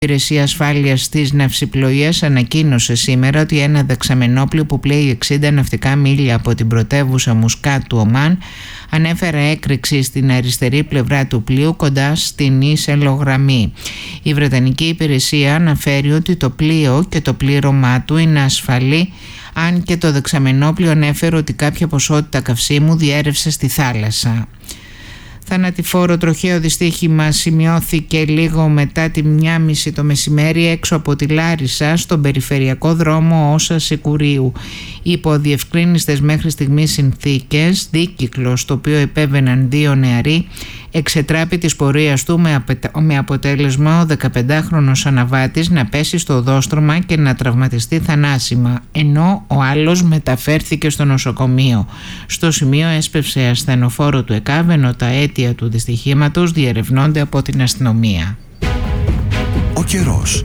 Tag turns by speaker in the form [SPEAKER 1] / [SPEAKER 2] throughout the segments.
[SPEAKER 1] Η Υπηρεσία Ασφάλειας της Ναυσιπλοείας ανακοίνωσε σήμερα ότι ένα δεξαμενόπλιο που πλέει 60 ναυτικά μίλια από την πρωτεύουσα Μουσκάτ του Ομάν ανέφερε έκρηξη στην αριστερή πλευρά του πλοίου κοντά στην ίσελογραμμή. Η Βρετανική υπηρεσία αναφέρει ότι το πλοίο και το πλήρωμά του είναι ασφαλή, αν και το δεξαμενόπλιο ανέφερε ότι κάποια ποσότητα καυσίμου διέρευσε στη θάλασσα. Θανατηφόρο τροχαίο δυστύχημα σημειώθηκε λίγο μετά τη 1:30 το μεσημέρι έξω από τη Λάρισα στον περιφερειακό δρόμο Όσα Σικουρίου. Υπό διευκρίνιστες μέχρι στιγμής συνθήκες, δίκυκλος το οποίο επέβαιναν 2 νεαροί εξετράπη της πορείας του με αποτέλεσμα ο 15χρονος αναβάτης να πέσει στο οδόστρωμα και να τραυματιστεί θανάσιμα, ενώ ο άλλος μεταφέρθηκε στο νοσοκομείο. Στο σημείο έσπευσε ασθενοφόρο του ΕΚΑΒ, ενώ τα αίτια του δυστυχήματος διερευνώνται από την αστυνομία.
[SPEAKER 2] Ο καιρός.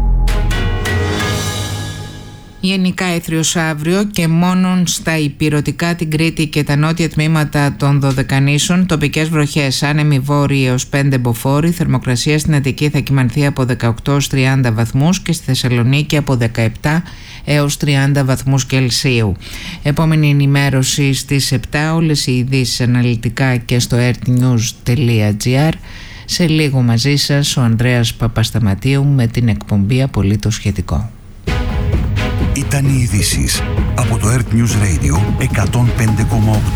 [SPEAKER 1] Γενικά έθριος αύριο και μόνον στα ηπειρωτικά, την Κρήτη και τα νότια τμήματα των Δωδεκανήσων τοπικές βροχές, άνεμοι βόρειοι έως 5 μποφόρ. Θερμοκρασία στην Αττική θα κυμανθεί από 18 έως 30 βαθμούς και στη Θεσσαλονίκη από 17 έως 30 βαθμούς Κελσίου. Επόμενη ενημέρωση στις 7, όλες οι ειδήσεις αναλυτικά και στο earthnews.gr. Σε λίγο μαζί σας ο Ανδρέας Παπασταματίου με την εκπομπή Απολύτως Σχετικό.
[SPEAKER 2] Ήταν οι ειδήσεις από το Earth News Radio 105,8.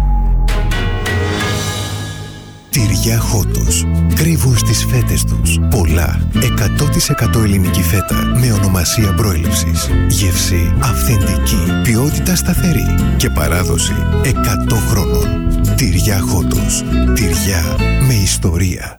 [SPEAKER 2] Τυριά Χότος. Κρύβουν στις φέτες τους πολλά 100% ελληνική φέτα με ονομασία προέλευσης. Γεύση αυθεντική, ποιότητα σταθερή και παράδοση 100 χρόνων. Τυριά Χότος. Τυριά με ιστορία.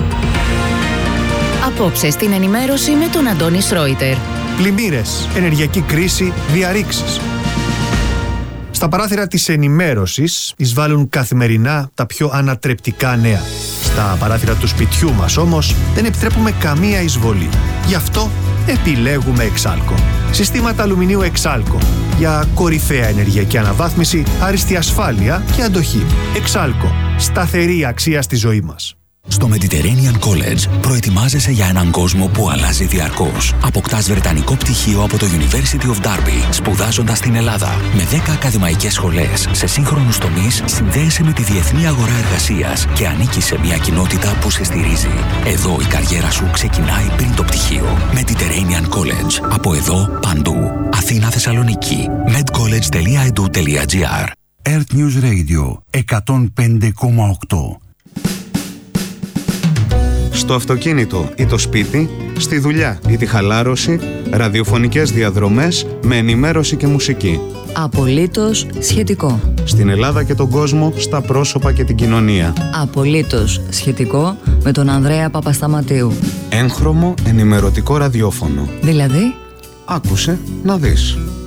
[SPEAKER 3] Απόψε στην ενημέρωση με τον Αντώνη Σρόιτερ.
[SPEAKER 4] Πλημμύρες, ενεργειακή κρίση, διαρρήξεις. Στα παράθυρα της ενημέρωσης εισβάλλουν καθημερινά τα πιο ανατρεπτικά νέα. Στα παράθυρα του σπιτιού μας όμως δεν επιτρέπουμε καμία εισβολή. Γι' αυτό επιλέγουμε Εξάλκο. Συστήματα αλουμινίου Εξάλκο για κορυφαία ενεργειακή αναβάθμιση, άριστη ασφάλεια και αντοχή. Εξάλκο. Σταθερή αξία στη ζωή μας.
[SPEAKER 5] Στο Mediterranean College προετοιμάζεσαι για έναν κόσμο που αλλάζει διαρκώς. Αποκτάς βρετανικό πτυχίο από το University of Derby, σπουδάζοντας στην Ελλάδα. Με 10 ακαδημαϊκές σχολές σε σύγχρονους τομείς, συνδέεσαι με τη διεθνή αγορά εργασίας και ανήκεις σε μια κοινότητα που σε στηρίζει. Εδώ η καριέρα σου ξεκινάει πριν το πτυχίο. Mediterranean College. Από εδώ, παντού. Αθήνα, Θεσσαλονίκη. medcollege.edu.gr.
[SPEAKER 2] Earth News Radio 105,8.
[SPEAKER 6] Στο αυτοκίνητο ή το σπίτι, στη δουλειά ή τη χαλάρωση, ραδιοφωνικές διαδρομές με ενημέρωση και μουσική.
[SPEAKER 3] Απολύτως σχετικό.
[SPEAKER 6] Στην Ελλάδα και τον κόσμο, στα πρόσωπα και την κοινωνία.
[SPEAKER 3] Απολύτως σχετικό με τον Ανδρέα Παπασταματίου.
[SPEAKER 6] Έγχρωμο ενημερωτικό ραδιόφωνο.
[SPEAKER 3] Δηλαδή,
[SPEAKER 6] άκουσε να δεις.